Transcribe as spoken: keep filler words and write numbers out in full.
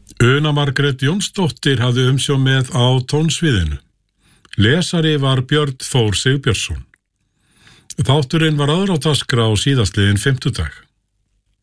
Una Margrét Jónsdóttir hafði umsjón með á tónsviðinu. Lesari var Björn Þór Sigbjörnsson. Þátturinn var aðra á dagskrá síðastliðinn fimmtudag.